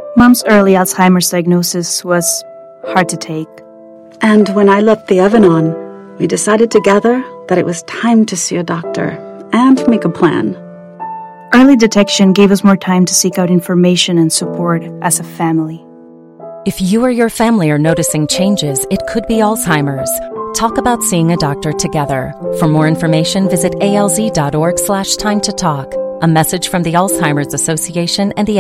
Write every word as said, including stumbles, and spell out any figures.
Mom's early Alzheimer's diagnosis was hard to take. And when I left the oven on, we decided together that it was time to see a doctor and make a plan. Early detection gave us more time to seek out information and support as a family. If you or your family are noticing changes, it could be Alzheimer's. Talk about seeing a doctor together. For more information, visit alz.org slash time to talk. A message from the Alzheimer's Association and the